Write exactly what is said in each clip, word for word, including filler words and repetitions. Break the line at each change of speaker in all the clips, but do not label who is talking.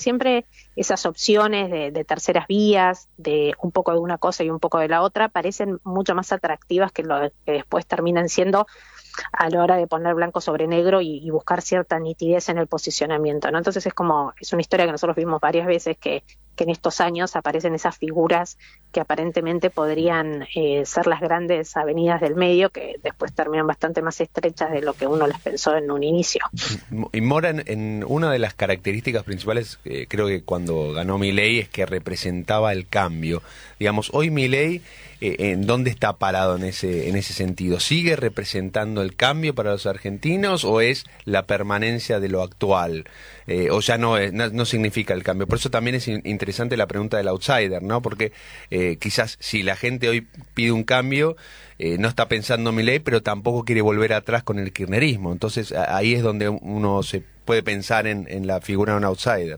siempre esas opciones de, de terceras vías, de un poco de una cosa y un poco de la otra, parecen mucho más atractivas que lo que después terminan siendo a la hora de poner blanco sobre negro y, y buscar cierta nitidez en el posicionamiento, ¿no? Entonces es como, es una historia que nosotros vimos varias veces, que, que en estos años aparecen esas figuras que aparentemente podrían eh, ser las grandes avenidas del medio, que después terminan bastante más estrechas de lo que uno les pensó en un inicio.
Y Mora, en, en una de las características principales, eh, creo que cuando ganó Milei, es que representaba el cambio. Digamos, hoy Milei, eh, ¿en dónde está parado en ese en ese sentido? ¿Sigue representando el cambio para los argentinos o es la permanencia de lo actual? Eh, o ya no, es, no no significa el cambio. Por eso también es in, interesante la pregunta del outsider, ¿no? Porque eh, quizás si la gente hoy pide un cambio, eh, no está pensando en Milei, pero tampoco quiere volver atrás con el kirchnerismo. Entonces a, ahí es donde uno se puede pensar en, en la figura de un outsider.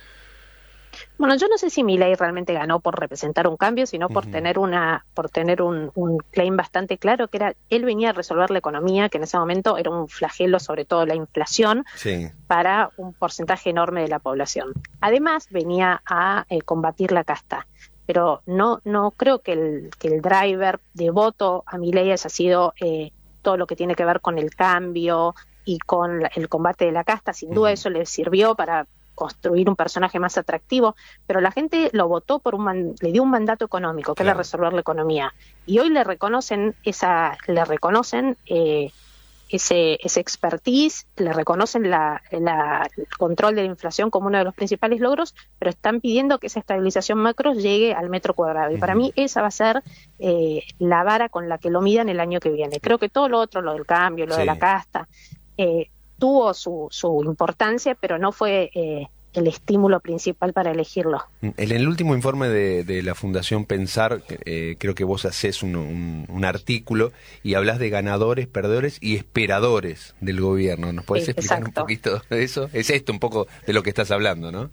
Bueno, yo no sé si Milei realmente ganó por representar un cambio, sino por uh-huh. tener una, por tener un, un claim bastante claro, que era, él venía a resolver la economía, que en ese momento era un flagelo, sobre todo la inflación,
sí.
para un porcentaje enorme de la población. Además, venía a eh, combatir la casta. Pero no, no creo que el, que el driver de voto a Milei haya sido eh, todo lo que tiene que ver con el cambio y con la, el combate de la casta. Sin duda uh-huh. eso le sirvió para construir un personaje más atractivo, pero la gente lo votó por un man, le dio un mandato económico, que claro. era resolver la economía, y hoy le reconocen esa, le reconocen eh, ese, ese expertise, le reconocen la, la, el control de la inflación como uno de los principales logros, pero están pidiendo que esa estabilización macro llegue al metro cuadrado, y uh-huh. para mí esa va a ser eh, la vara con la que lo midan el año que viene. Creo que todo lo otro, lo del cambio, lo sí. de la casta, eh, tuvo su, su importancia, pero no fue eh, el estímulo principal para elegirlo.
En el último informe de, de la Fundación Pensar, eh, creo que vos hacés un, un, un artículo y hablás de ganadores, perdedores y esperadores del gobierno. ¿Nos podés sí, explicar exacto. un poquito de eso? Es esto un poco de lo que estás hablando, ¿no?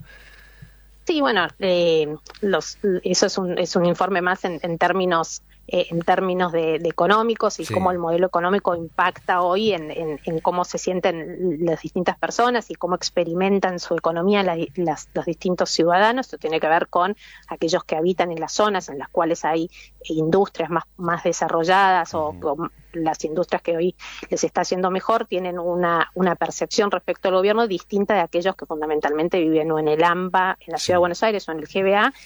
Sí, bueno, eh, los, eso es un, es un informe más en, en términos eh, en términos de, de económicos y sí. cómo el modelo económico impacta hoy en, en, en cómo se sienten las distintas personas y cómo experimentan su economía las, las, los distintos ciudadanos. Esto tiene que ver con aquellos que habitan en las zonas en las cuales hay industrias más, más desarrolladas uh-huh. o, o las industrias que hoy les está haciendo mejor tienen una, una percepción respecto al gobierno distinta de aquellos que fundamentalmente viven o en el AMBA, en la Ciudad sí. de Buenos Aires o en el G B A,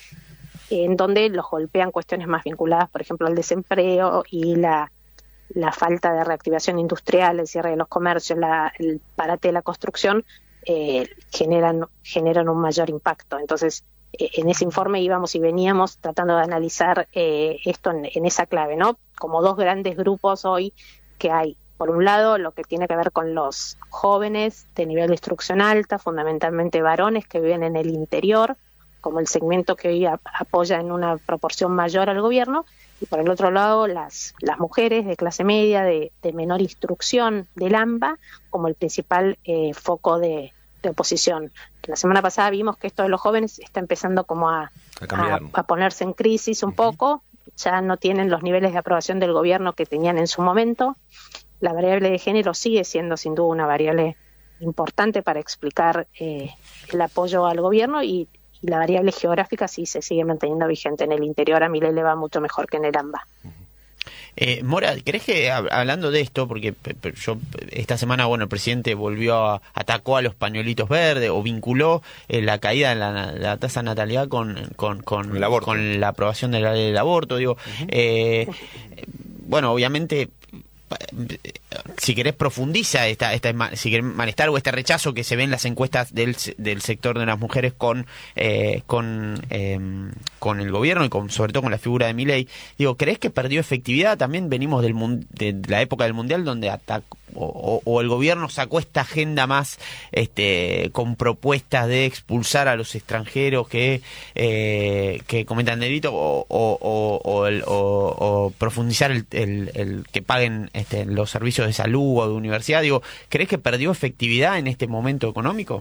en donde los golpean cuestiones más vinculadas, por ejemplo, al desempleo y la, la falta de reactivación industrial, el cierre de los comercios, la, el parate de la construcción, eh, generan, generan un mayor impacto. Entonces, eh, en ese informe íbamos y veníamos tratando de analizar eh, esto en, en esa clave, ¿no? Como dos grandes grupos hoy que hay. Por un lado, lo que tiene que ver con los jóvenes de nivel de instrucción alta, fundamentalmente varones que viven en el interior, como el segmento que hoy a, apoya en una proporción mayor al gobierno, y por el otro lado las, las mujeres de clase media, de, de menor instrucción del AMBA, como el principal eh, foco de, de oposición. La semana pasada vimos que esto de los jóvenes está empezando como a, a, a, a ponerse en crisis un uh-huh. poco, ya no tienen los niveles de aprobación del gobierno que tenían en su momento. La variable de género sigue siendo sin duda una variable importante para explicar eh, el apoyo al gobierno, y y la variable geográfica sí se sigue manteniendo vigente. En el interior a Milei le va mucho mejor que en el AMBA.
Eh, Mora, ¿crees que, hablando de esto, porque yo esta semana, bueno, el presidente volvió a, atacó a los pañuelitos verdes o vinculó eh, la caída de la, la tasa de natalidad con, con, con, con la aprobación de la ley del aborto, digo, uh-huh. eh, bueno, obviamente, si querés profundiza esta, esta si querés malestar o este rechazo que se ve en las encuestas del, del sector de las mujeres con eh, con eh, con el gobierno y con sobre todo con la figura de Milei. Digo, ¿crees que perdió efectividad? También venimos del de la época del mundial donde atacó o, o el gobierno sacó esta agenda más este con propuestas de expulsar a los extranjeros que eh, que cometan delito o o, o, o, el, o, o profundizar el, el, el que paguen este, los servicios de salud o de universidad. Digo, ¿crees que perdió efectividad en este momento económico?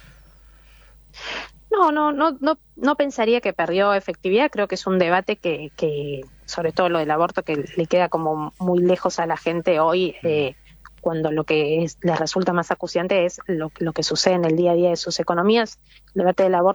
No, no, no, no, no pensaría que perdió efectividad. Creo que es un debate que, que sobre todo lo del aborto, que le queda como muy lejos a la gente hoy, eh, cuando lo que es, les resulta más acuciante es lo, lo que sucede en el día a día de sus economías. El debate del aborto